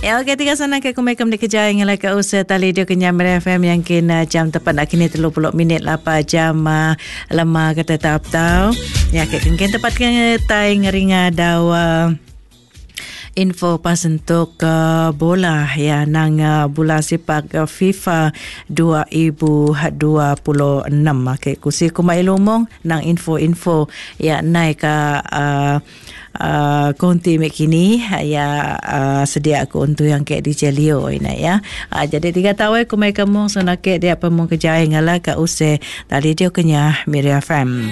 Ya, okey, tiga sana ke kumai kem dikejai ngalai ke usaha tali dia kenyam FM yang kena jam tepat nak kini 30 minit 8 jam lama kata tau. Ya, ke kengken tepat ke tai ngeringa dawa info pas untuk bola ya nang bola sepak FIFA 2026 ke kusi kumai lumong nang info ya naik konti mekini ya sedia aku untuk yang ke DJ Leo ini ya. Jadi 3 tahun kumai kamu so nak ke dia pemung kejai ngala ka use tali dia kenya Miri FM.